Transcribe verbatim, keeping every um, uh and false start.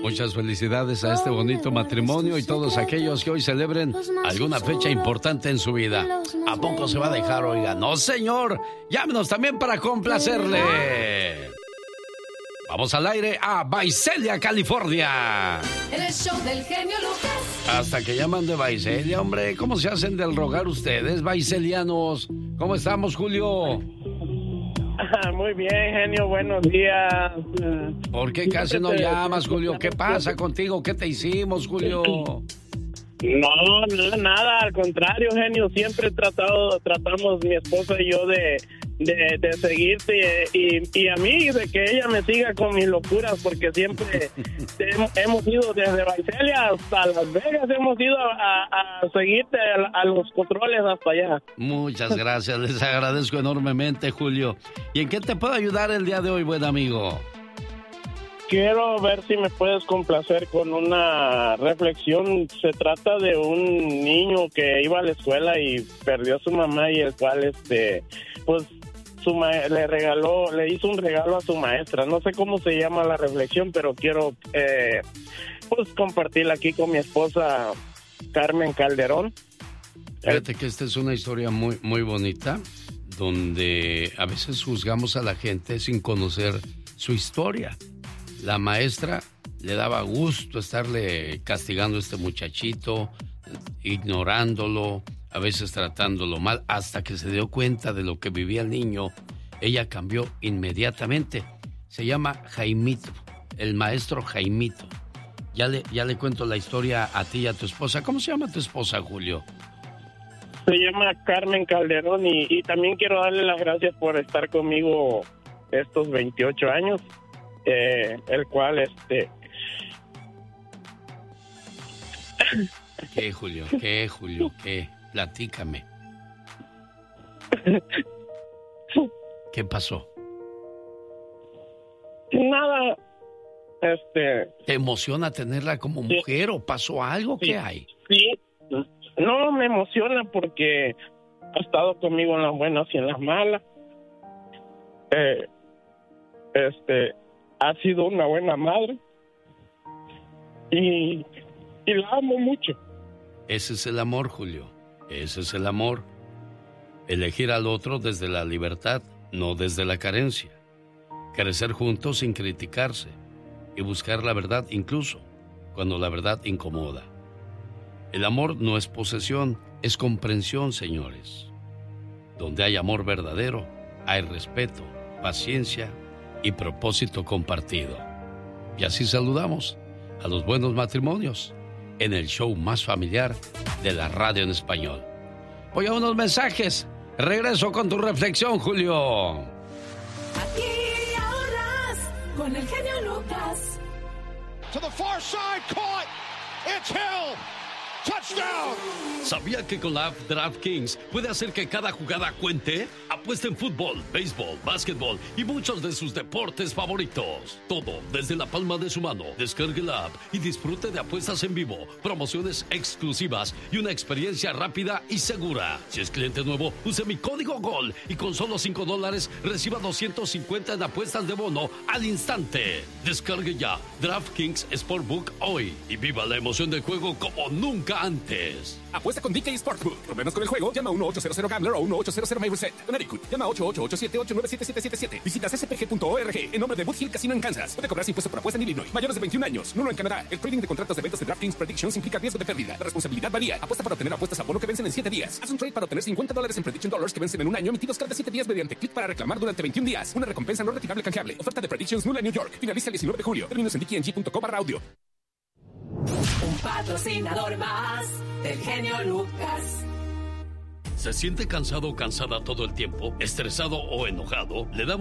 Muchas felicidades a este bonito matrimonio y todos aquellos que hoy celebren alguna fecha importante en su vida. ¿A poco se va a dejar, oiga? No, señor. Llámenos también para complacerle. Vamos al aire a Visalia, California. El show del genio Lucas. Hasta que llaman de Visalia, hombre. ¿Cómo se hacen del rogar ustedes, vaiselianos? ¿Cómo estamos, Julio? Muy bien, genio, buenos días. ¿Por qué casi no llamas, Julio? ¿Qué pasa contigo? ¿Qué te hicimos, Julio? No, no, nada, al contrario, genio, siempre he tratado, tratamos mi esposa y yo de, de, de seguirte y, y a mí de que ella me siga con mis locuras, porque siempre hemos, hemos ido desde Visalia hasta Las Vegas, hemos ido a, a, a seguirte a, a los controles hasta allá. Muchas gracias, les agradezco enormemente, Julio. ¿Y en qué te puedo ayudar el día de hoy, buen amigo? Quiero ver si me puedes complacer con una reflexión. Se trata de un niño que iba a la escuela y perdió a su mamá y el cual, este, pues, su ma- le regaló, le hizo un regalo a su maestra. No sé cómo se llama la reflexión, pero quiero, eh, pues, compartirla aquí con mi esposa Carmen Calderón. Fíjate que esta es una historia muy, muy bonita, donde a veces juzgamos a la gente sin conocer su historia. La maestra le daba gusto estarle castigando a este muchachito, ignorándolo, a veces tratándolo mal, hasta que se dio cuenta de lo que vivía el niño. Ella cambió inmediatamente. Se llama Jaimito, el maestro Jaimito. Ya le, ya le cuento la historia a ti y a tu esposa. ¿Cómo se llama tu esposa, Julio? Se llama Carmen Calderón y, y también quiero darle las gracias por estar conmigo estos veintiocho años. Eh, el cual, este... ¿Qué, Julio? ¿Qué, Julio? ¿Qué? Platícame. ¿Qué pasó? Nada, este... ¿Te emociona tenerla como mujer o pasó algo? Sí, ¿Qué hay? Sí, no me emociona porque ha estado conmigo en las buenas y en las malas. Eh, este... Ha sido una buena madre y, y la amo mucho. Ese es el amor, Julio. Ese es el amor. Elegir al otro desde la libertad, no desde la carencia. Crecer juntos sin criticarse y buscar la verdad incluso cuando la verdad incomoda. El amor no es posesión, es comprensión, señores. Donde hay amor verdadero, hay respeto, paciencia y propósito compartido. Y así saludamos a los buenos matrimonios en el show más familiar de la radio en español. Voy a unos mensajes. Regreso con tu reflexión, Julio. Aquí ahorras con el genio Lucas. To the far side, caught. It's Hill. Touchdown. ¿Sabía que con la app DraftKings puede hacer que cada jugada cuente? Apuesta en fútbol, béisbol, básquetbol y muchos de sus deportes favoritos. Todo desde la palma de su mano. Descargue la app y disfrute de apuestas en vivo, promociones exclusivas y una experiencia rápida y segura. Si es cliente nuevo, use mi código GOL y con solo cinco dólares reciba doscientos cincuenta en apuestas de bono al instante. Descargue ya DraftKings Sportbook hoy y viva la emoción del juego como nunca antes. Apuesta con D K Sportsbook. ¿Problemas con el juego? Llama a uno ocho cero cero Gambler o uno ocho cero cero MyReset. Connecticut. Llama a ocho ocho ocho siete ocho nueve siete siete siete siete. Visita c s p g punto org en nombre de Boot Hill Casino en Kansas. Puede cobrarse impuesto por apuesta en Illinois. Mayores de veintiún años. Nulo en Canadá. El trading de contratos de eventos de DraftKings Predictions implica riesgo de pérdida. La responsabilidad varía. Apuesta para obtener apuestas a bono que vencen en siete días. Haz un trade para obtener cincuenta dólares en Prediction Dollars que vencen en un año emitidos cada siete días mediante clic para reclamar durante veintiún días. Una recompensa no retirable canjeable. Oferta de Predictions nula en New York. Finaliza el diecinueve de julio. Términos en d k n g punto com barra audio. Un patrocinador más del genio Lucas. ¿Se siente cansado o cansada todo el tiempo? ¿Estresado o enojado? Le damos